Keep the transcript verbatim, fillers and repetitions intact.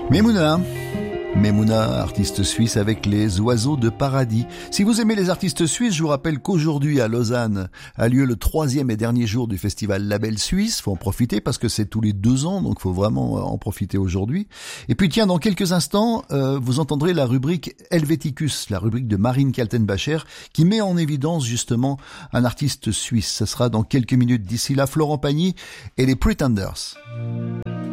Memouna. Memouna, artiste suisse avec les oiseaux de paradis. Si vous aimez les artistes suisses, je vous rappelle qu'aujourd'hui à Lausanne a lieu le troisième et dernier jour du festival Label Suisse. Faut en profiter parce que c'est tous les deux ans, donc faut vraiment en profiter aujourd'hui. Et puis tiens, dans quelques instants, euh, vous entendrez la rubrique Helveticus, la rubrique de Marine Kaltenbacher, qui met en évidence justement un artiste suisse. Ce sera dans quelques minutes. D'ici là, Florent Pagny et les Pretenders.